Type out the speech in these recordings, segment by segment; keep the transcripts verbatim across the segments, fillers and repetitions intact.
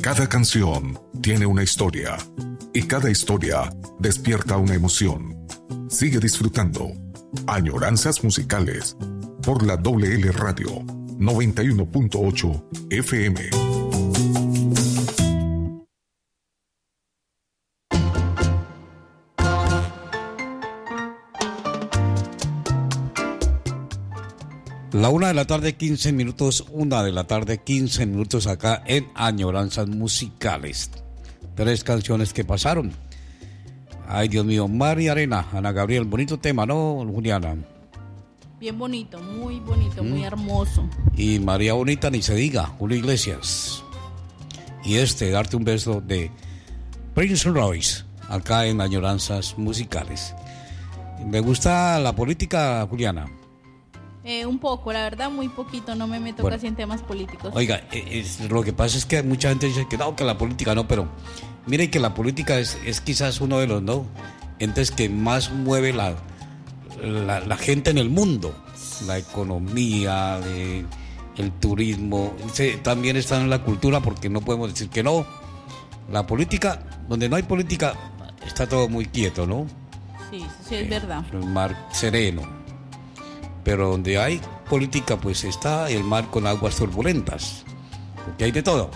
Cada canción tiene una historia y cada historia despierta una emoción. Sigue disfrutando Añoranzas Musicales por la W L Radio noventa y uno punto ocho F M. La una de la tarde, quince minutos, una de la tarde, quince minutos acá en Añoranzas Musicales. Tres canciones que pasaron. Ay, Dios mío, Mar y Arena, Ana Gabriel, bonito tema, ¿no, Juliana? Bien bonito, muy bonito, ¿Mm? Muy hermoso. Y María Bonita, ni se diga, Julio Iglesias. Y este, Darte un beso, de Prince Royce, acá en Añoranzas Musicales. ¿Me gusta la política, Juliana? Eh, un poco, la verdad, muy poquito, no me meto bueno, casi en temas políticos. Oiga, es, lo que pasa es que mucha gente dice que no, que la política no, pero miren que la política es, es quizás uno de los no entes que más mueve la, la, la gente en el mundo, la economía, de, el turismo, se, también están en la cultura, porque no podemos decir que no. La política, donde no hay política, está todo muy quieto, ¿no? Sí, sí, es eh, verdad. El mar sereno. Pero donde hay política, pues está el mar con aguas turbulentas, porque hay de todo.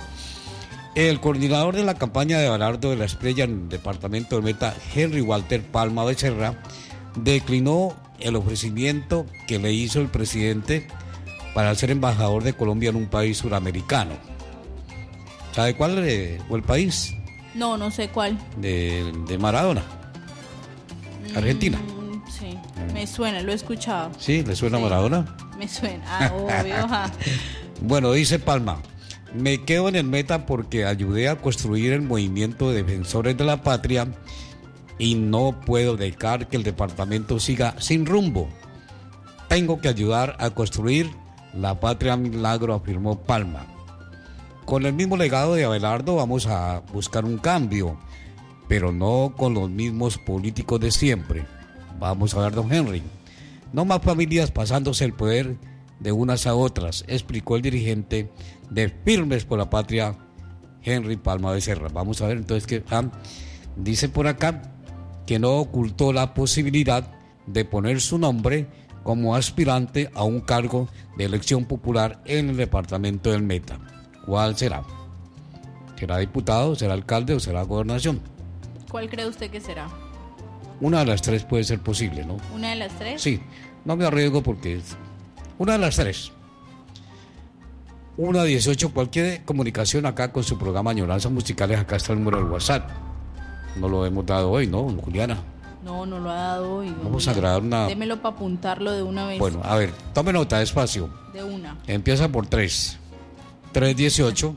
El coordinador de la campaña de Abelardo de la Espriella en el departamento de Meta, Henry Walter Palma Becerra, declinó el ofrecimiento que le hizo el presidente para ser embajador de Colombia en un país suramericano. ¿Sabe cuál fue el país? No, no sé cuál. De, de Maradona, Argentina. Mm. Sí, me suena, lo he escuchado. ¿Sí? ¿Le suena sí. Maradona? Me suena, ah, obvio. Bueno, dice Palma, me quedo en el Meta porque ayudé a construir el movimiento de defensores de la patria y no puedo dejar que el departamento siga sin rumbo. Tengo que ayudar a construir la patria milagro, afirmó Palma. Con el mismo legado de Abelardo vamos a buscar un cambio, pero no con los mismos políticos de siempre. Vamos a ver, don Henry. No más familias pasándose el poder de unas a otras, explicó el dirigente de Firmes por la Patria, Henry Palma Becerra. Vamos a ver entonces que ah, dice por acá que no ocultó la posibilidad de poner su nombre como aspirante a un cargo de elección popular en el departamento del Meta. ¿Cuál será? ¿Será diputado, será alcalde o será gobernación? ¿Cuál cree usted que será? Una de las tres puede ser posible, ¿no? ¿Una de las tres? Sí, no me arriesgo porque es una de las tres. Una dieciocho, cualquier comunicación acá con su programa Añoranzas Musicales, acá está el número del WhatsApp. No lo hemos dado hoy, ¿no, Juliana? No, no lo ha dado hoy. Vamos a grabar una... Démelo para apuntarlo de una vez. Bueno, a ver, tome nota, despacio. De una. Empieza por tres. tres dieciocho.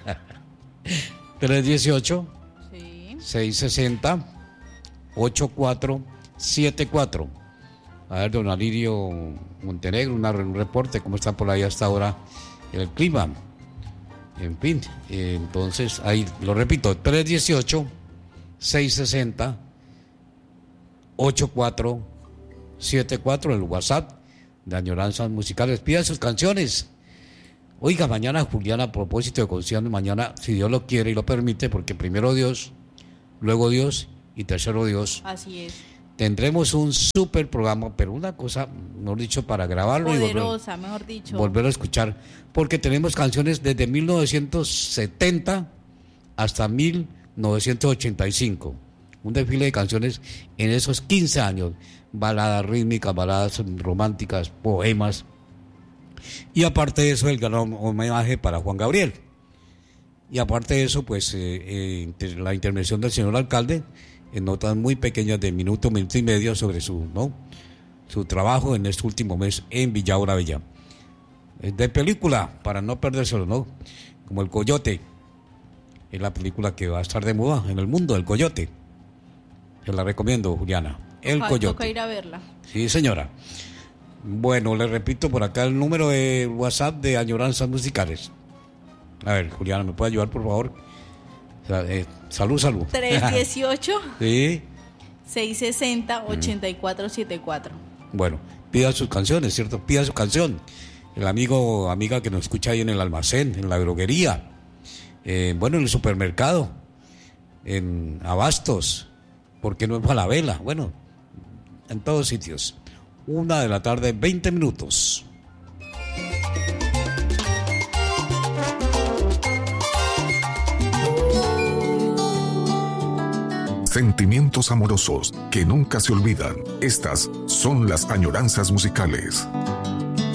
tres dieciocho. Sí. seis sesenta. ocho cuatro siete cuatro. A ver, don Alirio Montenegro, una, un reporte, cómo está por ahí hasta ahora el clima. En fin, eh, entonces, ahí lo repito, tres dieciocho, seis sesenta, ocho cuatro siete cuatro, el WhatsApp de Añoranzas Musicales. Pida sus canciones. Oiga, mañana, Juliana, a propósito de conciertos, mañana, si Dios lo quiere y lo permite, porque primero Dios, luego Dios y tercero Dios. Así es. Tendremos un súper programa, pero una cosa, mejor dicho, para grabarlo poderosa, y volver, mejor dicho. volver a escuchar, porque tenemos canciones desde mil novecientos setenta hasta mil novecientos ochenta y cinco. Un desfile de canciones en esos quince años. Baladas rítmicas, baladas románticas, poemas. Y aparte de eso, el gran homenaje para Juan Gabriel. Y aparte de eso, pues eh, eh, la intervención del señor alcalde en notas muy pequeñas de minuto, minuto y medio sobre su, ¿no? su trabajo en este último mes en Villaura Bella. De película, para no perdérselo, ¿no? Como El Coyote. Es la película que va a estar de moda en el mundo, El Coyote. Se la recomiendo, Juliana. El Toca, Coyote. Toca ir a verla. Sí, señora. Bueno, le repito por acá el número de WhatsApp de Añoranzas Musicales. A ver, Juliana, ¿me puede ayudar, por favor? Eh, salud, salud. tres dieciocho. Sí. seis sesenta, ochenta y cuatro setenta y cuatro. Bueno, pida sus canciones, ¿cierto? Pida su canción. El amigo o amiga que nos escucha ahí en el almacén, en la droguería, eh, bueno, en el supermercado, en Abastos, ¿por qué no en Falabella? Bueno, en todos sitios. Una de la tarde, veinte minutos. Sentimientos amorosos que nunca se olvidan. Estas son las añoranzas musicales.